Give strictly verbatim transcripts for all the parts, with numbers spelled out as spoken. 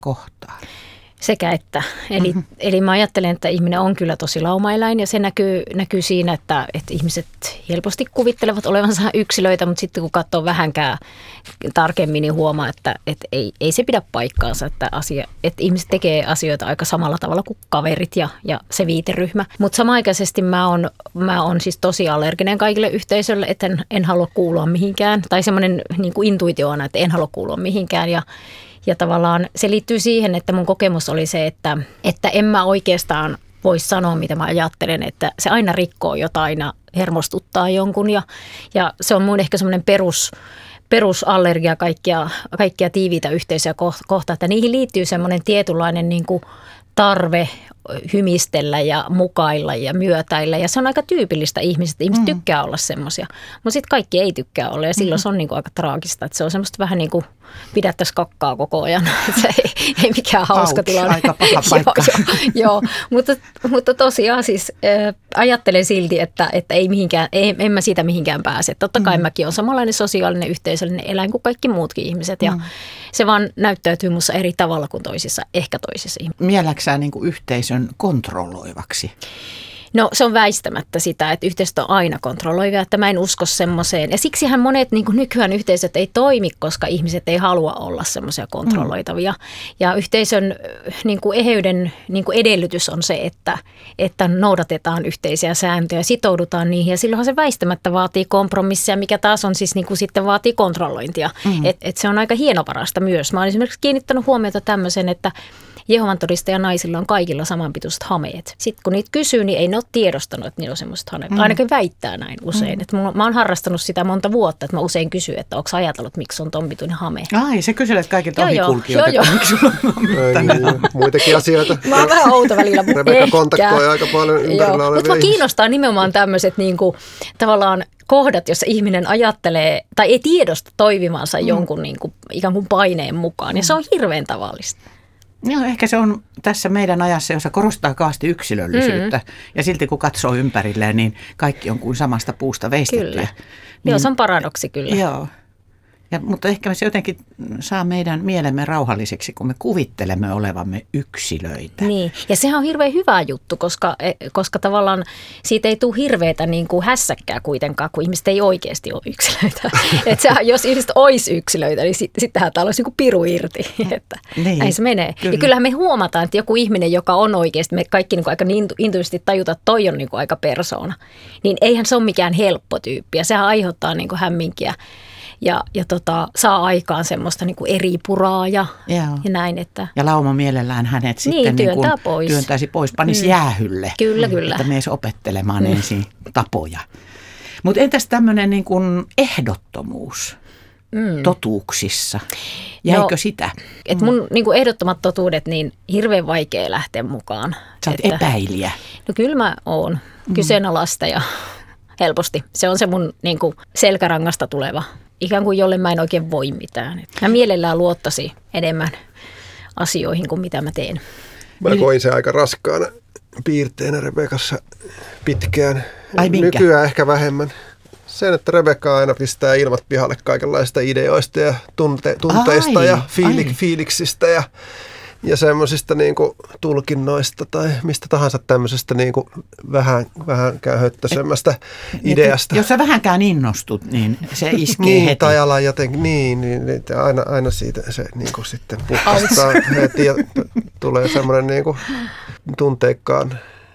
kohtaan? Sekä että. Eli, mm-hmm. eli mä ajattelen, että ihminen on kyllä tosi laumaeläin ja se näkyy, näkyy siinä, että, että ihmiset helposti kuvittelevat olevansa yksilöitä, mutta sitten kun katsoo vähänkään tarkemmin, niin huomaa, että, että ei, ei se pidä paikkaansa, että, asia, että ihmiset tekee asioita aika samalla tavalla kuin kaverit ja, ja se viiteryhmä. Mutta samanaikaisesti mä oon, mä oon siis tosi allerginen kaikille yhteisölle, että en, en halua kuulua mihinkään tai semmoinen niin kuin intuitioona, että en halua kuulua mihinkään ja Ja tavallaan se liittyy siihen, että mun kokemus oli se, että, että en mä oikeastaan voi sanoa, mitä mä ajattelen, että se aina rikkoo jotain, aina hermostuttaa jonkun ja, ja se on mun ehkä semmoinen perus, perusallergia kaikkia, kaikkia tiiviitä yhteisöjä kohtaan, että niihin liittyy semmoinen tietynlainen niin kuin tarve hymistellä ja mukailla ja myötäillä. Ja se on aika tyypillistä ihmiset. Ihmiset mm. tykkää olla semmoisia. Mutta sitten kaikki ei tykkää olla ja silloin mm. se on niinku aika traagista. Että se on semmoista vähän niin kuin pidättäisi kakkaa koko ajan. Se ei, ei mikään hauska Ouch, tilanne. aika paha paikka. joo, joo, joo. Mutta, mutta tosiaan siis äh, ajattelen silti, että, että ei mihinkään, ei, en mä siitä mihinkään pääse. Totta kai mm. mäkin olen samanlainen sosiaalinen yhteisöllinen eläin kuin kaikki muutkin ihmiset. Ja mm. se vaan näyttäytyy minussa eri tavalla kuin toisissa, ehkä toisissa ihmisissä. Mieläksä niin kuin yhteisön kontrolloivaksi? No se on väistämättä sitä, että yhteisöt on aina kontrolloivia, että mä en usko semmoiseen. Ja siksihän monet niin kuin nykyään yhteisöt ei toimi, koska ihmiset ei halua olla semmoisia kontrolloitavia. Mm. Ja yhteisön niin kuin eheyden niin kuin edellytys on se, että, että noudatetaan yhteisiä sääntöjä, sitoudutaan niihin. Ja silloinhan se väistämättä vaatii kompromissia, mikä taas on siis niin kuin sitten vaatii kontrollointia. Mm. Et, et se on aika hienovarasta myös. Mä olen esimerkiksi kiinnittänyt huomiota tämmöisen, että Jehovan todistajanaisilla on kaikilla samanpituiset hameet. Sitten kun niitä kysyy, niin ei ne ole tiedostanut, että niillä on semmoiset hameet. Mm. Ainakin väittää näin usein. Mm. Että mulla, mä oon harrastanut sitä monta vuotta, että mä usein kysyn, että onko ajatellut, miksi on ton pituinen hame. Ai, sä kyselet kaikilta ohikulkijoilta, joo, joo. miksi sulla on niin, muitakin asioita. Mä oon vähän outo välillä, mutta Rebekka kontaktoi aika paljon ympärillä olevia. Mutta mä kiinnostaa nimenomaan tämmöiset niinku, tavallaan kohdat, jossa ihminen ajattelee tai ei tiedosta toimivansa mm. jonkun niinku, ikään kuin paineen mukaan. Ja se on hirveän tavallista. Joo, ehkä se on tässä meidän ajassa, jossa korostaa kaasti yksilöllisyyttä. Mm. Ja silti kun katsoo ympärilleen, niin kaikki on kuin samasta puusta veistettyä. Kyllä. Niin, joo, se on paradoksi kyllä. Joo. Ja, mutta ehkä se jotenkin saa meidän mielemme rauhalliseksi, kun me kuvittelemme olevamme yksilöitä. Niin, ja sehän on hirveän hyvä juttu, koska, koska tavallaan siitä ei tule hirveätä niin kuin hässäkkää kuitenkaan, kun ihmiset ei oikeasti ole yksilöitä. Että sehän, jos ihmiset olisi yksilöitä, niin sit, sittenhän täällä olisi niin kuin piru irti. Että niin, näin se menee. Kyllä. Ja kyllähän me huomataan, että joku ihminen, joka on oikeasti, me kaikki niin kuin aika intuitiivisesti tajuta, että toi on niin kuin aika persoona, niin eihän se ole mikään helppo tyyppi. Ja sehän aiheuttaa niin kuin hämminkiä. Ja, ja tota, saa aikaan semmoista niin kuin eripuraa ja, ja näin. Että ja lauma mielellään hänet niin, sitten niin kuin pois. työntäisi pois, panisi mm. jäähylle. Kyllä, kyllä. Että mies opettelemaan mm. ensin tapoja. Mutta entäs tämmöinen niin kuin ehdottomuus mm. totuuksissa? Jäikö no, sitä? Et mun niin kuin ehdottomat totuudet, niin hirveän vaikea lähteä mukaan. Sä oot että, epäilijä. No kyllä mä oon kyseenalaista ja helposti. Se on se mun niin kuin selkärangasta tuleva. Ikään kuin jolle mä en oikein voi mitään. Mä mielellään luottaisin enemmän asioihin kuin mitä mä teen. Mä koin se aika raskaana piirteenä Rebekassa pitkään. Ai minkä? Nykyään ehkä vähemmän. Sen, että Rebekka aina pistää ilmat pihalle kaikenlaista ideoista ja tunte- tunteista ai, ja fiili- fiiliksistä ja, ja semmoisista niinku tulkinnoista tai mistä tahansa tämmöisestä niinku vähän, vähänkään höttöisemmästä ideasta. Jos sä vähänkään innostut, niin se iskee niin, heti. Tai ala jotenkin, niin, niin, niin aina, aina siitä se niinku sitten puhkastaa heti ja tulee semmoinen niinku tunteikkaan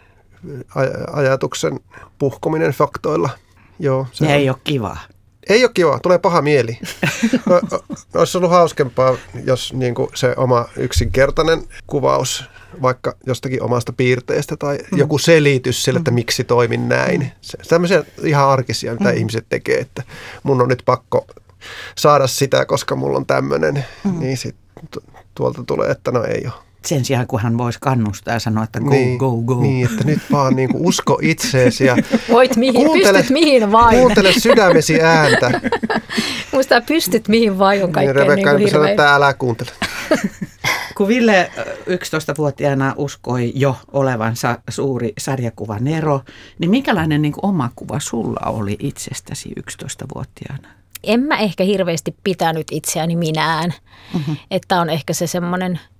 aj- ajatuksen puhkominen faktoilla. Joo, se ja on. Ei ole kivaa. Ei ole kiva, tulee paha mieli. No, olisi ollut hauskempaa, jos niin kuin se oma yksinkertainen kuvaus vaikka jostakin omasta piirteestä tai mm. joku selitys sille, että miksi toimin näin. Se, tämmöisiä ihan arkisia, mitä mm. ihmiset tekee, että mun on nyt pakko saada sitä, koska mulla on tämmöinen. Mm. Niin sit tuolta tulee, että no ei ole. Sen sijaan, kun hän voisi kannustaa ja sanoa, että go, niin, go, go. Niin, että nyt vaan niin kuin usko itseesi ja voit mihin, kuuntele, pystyt mihin vain. Kuuntele sydämesi ääntä. Muistaa pystyt mihin vain on kaikkein niin, Rebekka, niin kuin hirveä. Että älä kuuntele. Kun Ville yksitoistavuotiaana uskoi jo olevansa suuri sarjakuvanero, niin minkälainen niin kuin oma kuva sulla oli itsestäsi yksitoistavuotiaana? En mä ehkä hirveästi pitänyt itseäni minään. Mm-hmm. Että on ehkä se semmoinen